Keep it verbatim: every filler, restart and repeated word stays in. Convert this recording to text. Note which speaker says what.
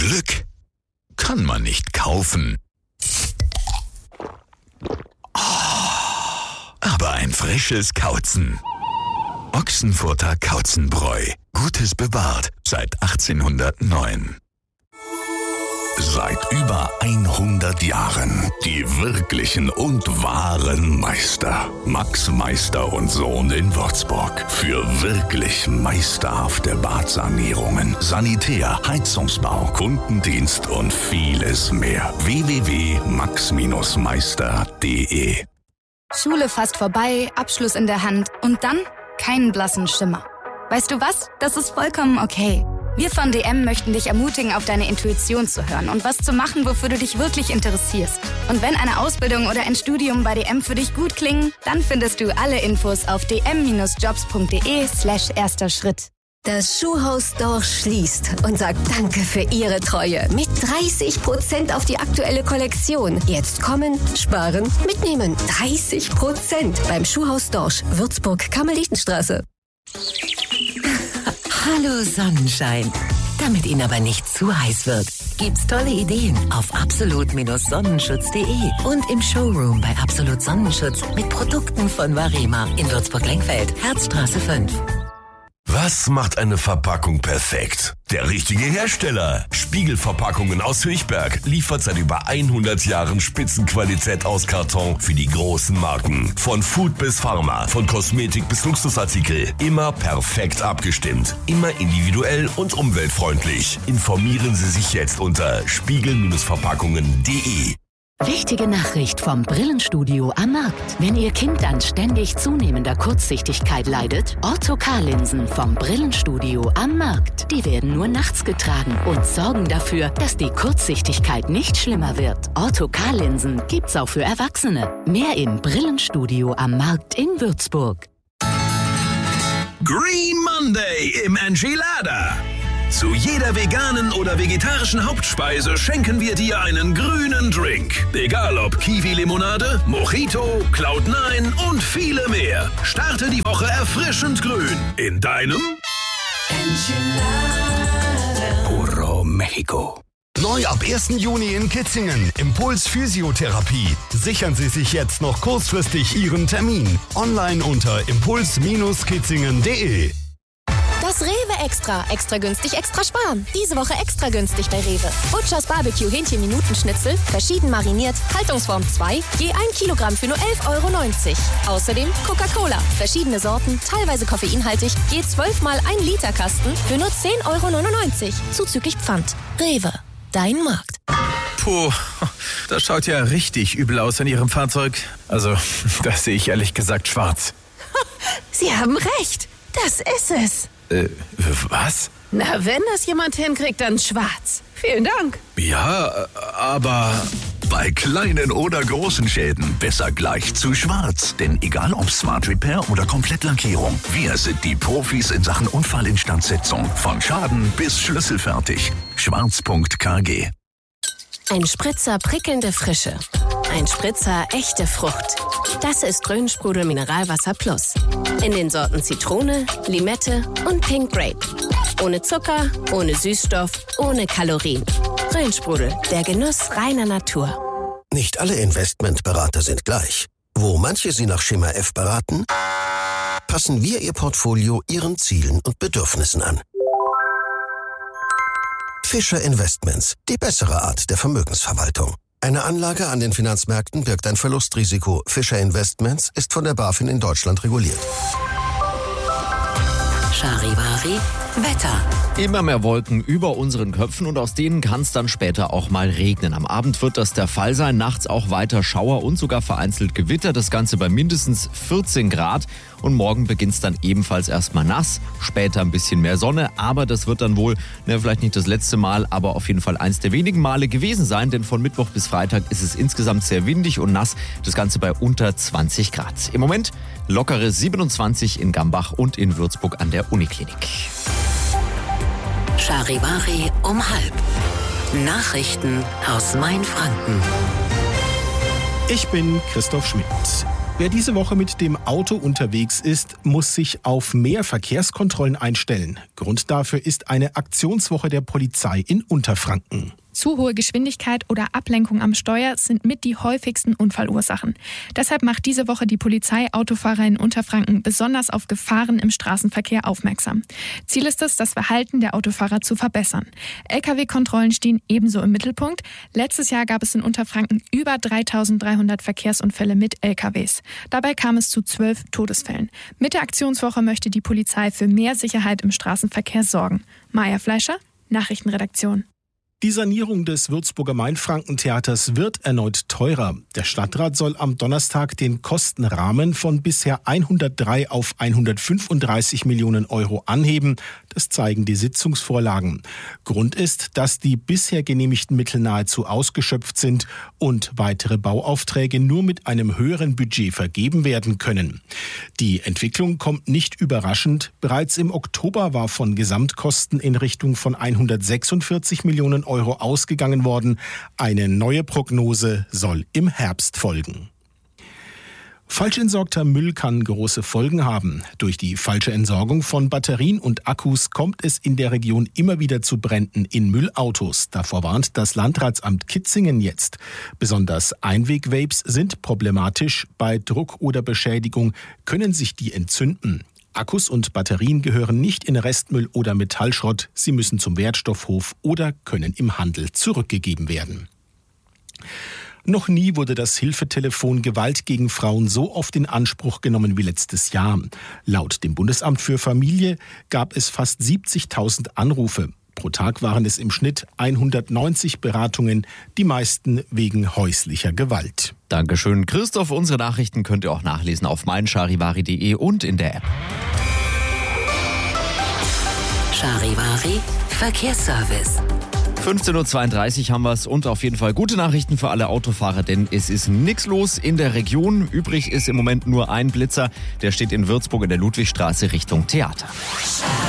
Speaker 1: Glück kann man nicht kaufen. Aber ein frisches Kauzen. Ochsenfurter Kauzenbräu. Gutes bewahrt seit achtzehnhundertneun.
Speaker 2: Seit über hundert Jahren die wirklichen und wahren Meister. Max Meister und Sohn in Würzburg. Für wirklich meisterhafte Badsanierungen, Sanitär, Heizungsbau, Kundendienst und vieles mehr. w w w punkt max meister punkt de
Speaker 3: Schule fast vorbei, Abschluss in der Hand und dann keinen blassen Schimmer. Weißt du was? Das ist vollkommen okay. Wir von D M möchten dich ermutigen, auf deine Intuition zu hören und was zu machen, wofür du dich wirklich interessierst. Und wenn eine Ausbildung oder ein Studium bei D M für dich gut klingen, dann findest du alle Infos auf d m jobs punkt de slash erster Schritt.
Speaker 4: Das Schuhhaus Dorsch schließt und sagt Danke für Ihre Treue mit dreißig Prozent auf die aktuelle Kollektion. Jetzt kommen, sparen, mitnehmen. dreißig Prozent beim Schuhhaus Dorsch, Würzburg, Karmelitenstraße.
Speaker 5: Hallo Sonnenschein. Damit Ihnen aber nicht zu heiß wird, gibt's tolle Ideen auf absolut sonnenschutz punkt de und im Showroom bei Absolut Sonnenschutz mit Produkten von Varema in Würzburg-Lengfeld, Herzstraße fünf.
Speaker 2: Was macht eine Verpackung perfekt? Der richtige Hersteller. Spiegelverpackungen aus Höchberg liefert seit über hundert Jahren Spitzenqualität aus Karton für die großen Marken. Von Food bis Pharma, von Kosmetik bis Luxusartikel. Immer perfekt abgestimmt. Immer individuell und umweltfreundlich. Informieren Sie sich jetzt unter spiegel verpackungen punkt de.
Speaker 6: Wichtige Nachricht vom Brillenstudio am Markt. Wenn Ihr Kind an ständig zunehmender Kurzsichtigkeit leidet, Ortho-K-Linsen vom Brillenstudio am Markt. Die werden nur nachts getragen und sorgen dafür, dass die Kurzsichtigkeit nicht schlimmer wird. Ortho-K-Linsen gibt's auch für Erwachsene. Mehr im Brillenstudio am Markt in Würzburg.
Speaker 7: Green Monday im Enchilada. Zu jeder veganen oder vegetarischen Hauptspeise schenken wir dir einen grünen Drink. Egal ob Kiwi-Limonade, Mojito, Cloud neun und viele mehr. Starte die Woche erfrischend grün in deinem Enchilada. Puro Mexico.
Speaker 8: Neu ab ersten Juni in Kitzingen. Impuls Physiotherapie. Sichern Sie sich jetzt noch kurzfristig Ihren Termin. Online unter impuls kitzingen punkt de.
Speaker 9: Das Rewe Extra. Extra günstig, extra sparen. Diese Woche extra günstig bei Rewe. Butchers Barbecue Hähnchen-Minutenschnitzel, verschieden mariniert, Haltungsform zwei, je ein Kilogramm für nur elf Euro neunzig. Außerdem Coca-Cola, verschiedene Sorten, teilweise koffeinhaltig, je zwölf mal ein Liter Kasten für nur zehn Euro neunundneunzig. Zuzüglich Pfand. Rewe, dein Markt.
Speaker 10: Puh, das schaut ja richtig übel aus an Ihrem Fahrzeug. Also, das sehe ich ehrlich gesagt schwarz.
Speaker 11: Sie haben recht. Das ist es.
Speaker 10: Äh, was?
Speaker 11: Na, wenn das jemand hinkriegt, dann schwarz. Vielen Dank.
Speaker 2: Ja, aber bei kleinen oder großen Schäden besser gleich zu schwarz. Denn egal ob Smart Repair oder Komplettlackierung, wir sind die Profis in Sachen Unfallinstandsetzung. Von Schaden bis schlüsselfertig. schwarz punkt k g.
Speaker 4: Ein Spritzer prickelnde Frische. Ein Spritzer echte Frucht. Das ist Grünsprudel Mineralwasser Plus. In den Sorten Zitrone, Limette und Pink Grape. Ohne Zucker, ohne Süßstoff, ohne Kalorien. Grünsprudel, der Genuss reiner Natur.
Speaker 12: Nicht alle Investmentberater sind gleich. Wo manche Sie nach Schema F beraten, passen wir Ihr Portfolio Ihren Zielen und Bedürfnissen an. Fischer Investments, die bessere Art der Vermögensverwaltung. Eine Anlage an den Finanzmärkten birgt ein Verlustrisiko. Fischer Investments ist von der BaFin in Deutschland reguliert.
Speaker 5: Charivari, Wetter.
Speaker 13: Immer mehr Wolken über unseren Köpfen und aus denen kann es dann später auch mal regnen. Am Abend wird das der Fall sein, nachts auch weiter Schauer und sogar vereinzelt Gewitter. Das Ganze bei mindestens vierzehn Grad und morgen beginnt es dann ebenfalls erstmal nass, später ein bisschen mehr Sonne, aber das wird dann wohl, ne, vielleicht nicht das letzte Mal, aber auf jeden Fall eins der wenigen Male gewesen sein, denn von Mittwoch bis Freitag ist es insgesamt sehr windig und nass, das Ganze bei unter zwanzig Grad. Im Moment lockere siebenundzwanzig in Gambach und in Würzburg an der Uniklinik.
Speaker 5: Charivari um halb. Nachrichten aus Mainfranken.
Speaker 14: Ich bin Christoph Schmidt. Wer diese Woche mit dem Auto unterwegs ist, muss sich auf mehr Verkehrskontrollen einstellen. Grund dafür ist eine Aktionswoche der Polizei in Unterfranken.
Speaker 15: Zu hohe Geschwindigkeit oder Ablenkung am Steuer sind mit die häufigsten Unfallursachen. Deshalb macht diese Woche die Polizei Autofahrer in Unterfranken besonders auf Gefahren im Straßenverkehr aufmerksam. Ziel ist es, das Verhalten der Autofahrer zu verbessern. L K W-Kontrollen stehen ebenso im Mittelpunkt. Letztes Jahr gab es in Unterfranken über dreitausenddreihundert Verkehrsunfälle mit L K Ws. Dabei kam es zu zwölf Todesfällen. Mit der Aktionswoche möchte die Polizei für mehr Sicherheit im Straßenverkehr sorgen. Maja Fleischer, Nachrichtenredaktion.
Speaker 14: Die Sanierung des Würzburger Mainfranken-Theaters wird erneut teurer. Der Stadtrat soll am Donnerstag den Kostenrahmen von bisher hundertdrei auf hundertfünfunddreißig Millionen Euro anheben. Das zeigen die Sitzungsvorlagen. Grund ist, dass die bisher genehmigten Mittel nahezu ausgeschöpft sind und weitere Bauaufträge nur mit einem höheren Budget vergeben werden können. Die Entwicklung kommt nicht überraschend. Bereits im Oktober war von Gesamtkosten in Richtung von hundertsechsundvierzig Millionen Euro ausgegangen worden. Eine neue Prognose soll im Herbst folgen. Falsch entsorgter Müll kann große Folgen haben. Durch die falsche Entsorgung von Batterien und Akkus kommt es in der Region immer wieder zu Bränden in Müllautos. Davor warnt das Landratsamt Kitzingen jetzt. Besonders Einweg-Vapes sind problematisch. Bei Druck oder Beschädigung können sich die entzünden. Akkus und Batterien gehören nicht in Restmüll oder Metallschrott. Sie müssen zum Wertstoffhof oder können im Handel zurückgegeben werden. Noch nie wurde das Hilfetelefon Gewalt gegen Frauen so oft in Anspruch genommen wie letztes Jahr. Laut dem Bundesamt für Familie gab es fast siebzigtausend Anrufe. Pro Tag waren es im Schnitt hundertneunzig Beratungen, die meisten wegen häuslicher Gewalt.
Speaker 13: Dankeschön, Christoph. Unsere Nachrichten könnt ihr auch nachlesen auf meincharivari punkt de und in der App.
Speaker 5: Charivari Verkehrsservice.
Speaker 13: fünfzehn Uhr zweiunddreißig haben wir es und auf jeden Fall gute Nachrichten für alle Autofahrer, denn es ist nichts los in der Region. Übrig ist im Moment nur ein Blitzer, der steht in Würzburg in der Ludwigstraße Richtung Theater.